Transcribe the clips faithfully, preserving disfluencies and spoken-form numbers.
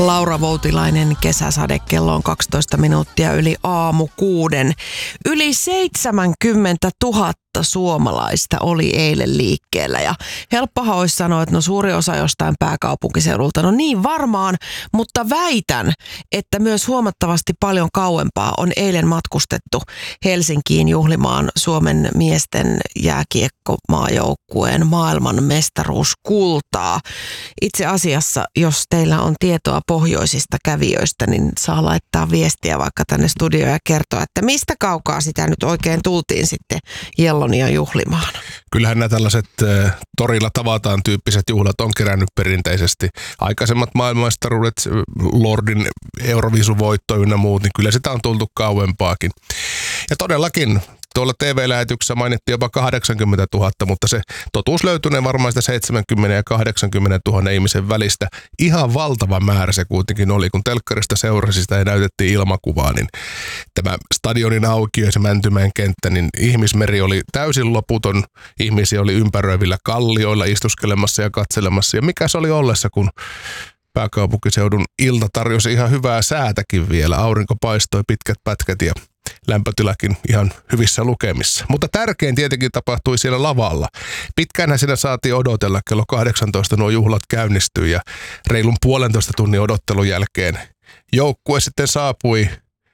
Laura Voutilainen, kesäsade, kello on kaksitoista minuuttia yli aamu kuuden. Yli seitsemänkymmentätuhatta suomalaista oli eilen liikkeellä ja helppohan olisi sanoa, että no suuri osa jostain pääkaupunkiseudulta. No niin varmaan, mutta väitän, että myös huomattavasti paljon kauempaa on eilen matkustettu Helsinkiin juhlimaan Suomen miesten jääkiekkomaajoukkueen maailman mestaruuskultaa. Itse asiassa, jos teillä on tietoa pohjoisista kävijöistä, niin saa laittaa viestiä vaikka tänne studioon ja kertoa, että mistä kaukaa sitä nyt oikein tultiin sitten Jellonia juhlimaan. Kyllähän nämä tällaiset äh, torilla tavataan tyyppiset juhlat on kerännyt perinteisesti. Aikaisemmat maailmanmestaruudet, Lordin Euroviisuvoitto ynnä muut, niin kyllä sitä on tultu kauempaakin. Ja todellakin tuolla T V-lähetyksessä mainittiin jopa kahdeksankymmentätuhatta, mutta se totuus löytyneen varmaan sitä seitsemänkymmentä ja kahdeksankymmentätuhatta ihmisen välistä. Ihan valtava määrä se kuitenkin oli, kun telkkarista seurasi sitä ja näytettiin ilmakuvaa, niin tämä stadionin aukio ja se Mäntymäen kenttä, niin ihmismeri oli täysin loputon. Ihmisiä oli ympäröivillä kallioilla istuskelemassa ja katselemassa. Ja mikä se oli ollessa, kun pääkaupunkiseudun ilta tarjosi ihan hyvää säätäkin vielä. Aurinko paistoi pitkät pätkät ja lämpötilakin ihan hyvissä lukemissa. Mutta tärkein tietenkin tapahtui siellä lavalla. Pitkäänhän siinä saatiin odotella. Kello kahdeksantoista nuo juhlat käynnistyi ja reilun puolentoista tunnin odottelun jälkeen joukkue sitten saapui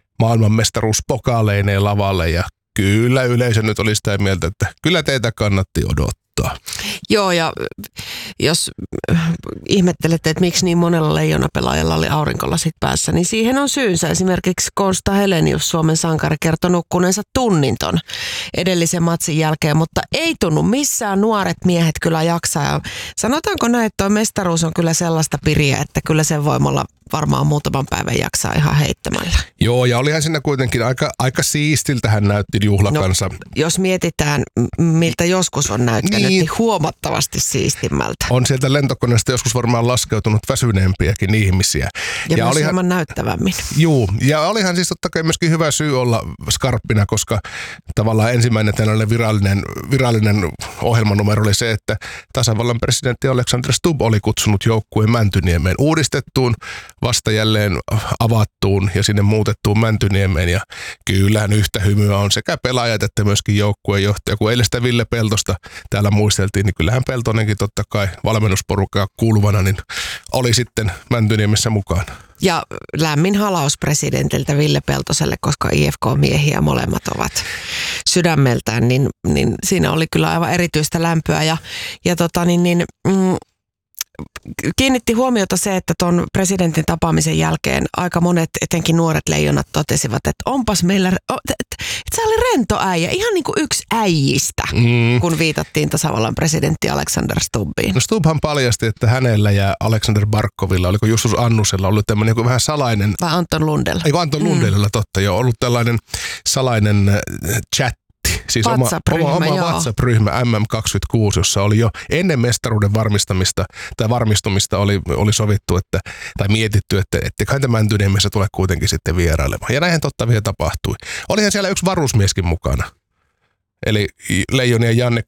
maailmanmestaruuspokaaleineen lavalle ja kyllä yleisö nyt oli sitä mieltä, että kyllä teitä kannatti odottaa. Joo, ja jos ihmettelette, että miksi niin monella leijonapelaajalla oli aurinkolasit päässä, niin siihen on syynsä. Esimerkiksi Konsta Helenius, Suomen sankari, kertoi nukkuneensa tunnin ton edellisen matsin jälkeen, mutta ei tunnu missään nuoret miehet kyllä jaksaa. Ja sanotaanko näin, että tuo mestaruus on kyllä sellaista piriä, että kyllä sen voimalla varmaan muutaman päivän jaksaa ihan heittämällä. Joo, ja olihan siinä kuitenkin aika, aika siistiltä hän näytti juhlakansa. No, jos mietitään, miltä joskus on näyttänyt, niin, niin huomattavasti siistimmältä. On sieltä lentokoneesta joskus varmaan laskeutunut väsyneempiäkin ihmisiä. Ja, ja myös olihan hieman näyttävämmin. Juu, ja olihan siis totta kai myöskin hyvä syy olla skarppina, koska tavallaan ensimmäinen tällainen virallinen, virallinen ohjelmanumero oli se, että tasavallan presidentti Alexander Stubb oli kutsunut joukkueen Mäntyniemeen uudistettuun, vasta jälleen avattuun ja sinne muutettuun Mäntyniemeen. Ja kyllähän yhtä hymyä on sekä pelaajat että myöskin joukkueen johtaja. Kun eilen sitä Ville Peltosta täällä muisteltiin, niin kyllähän Peltonenkin totta kai valmennusporukkaa kuuluvana niin oli sitten Mäntyniemessä mukana. Ja lämmin halaus presidentiltä Ville Peltoselle, koska I F K-miehiä molemmat ovat sydämeltään, niin, niin siinä oli kyllä aivan erityistä lämpöä. Ja, ja tota niin, niin mm, kiinnitti huomiota se, että tuon presidentin tapaamisen jälkeen aika monet, etenkin nuoret leijonat, totesivat, että onpas meillä, että et, et se oli rento äijä, ihan niin kuin yksi äijistä, mm. kun viitattiin tasavallan presidentti Alexander Stubbiin. No Stubbhan paljasti, että hänellä ja Alexander Barkovilla, oliko Justus Annusella, ollut tämmöinen joku vähän salainen. Vai Anton Lundella. Ei Anton mm. Lundella, totta jo, ollut tällainen salainen chat. Siis oma, oma, oma WhatsApp-ryhmä M M kaksikymmentäkuusi, jossa oli jo ennen mestaruuden varmistamista tai varmistumista oli, oli sovittu, että, tai mietitty, että etteköhän tämä Mäntyniemessä tulee kuitenkin sitten vierailemaan. Ja näinhän totta vielä tapahtui. Olihan siellä yksi varusmieskin mukana. Eli Leijonien Janne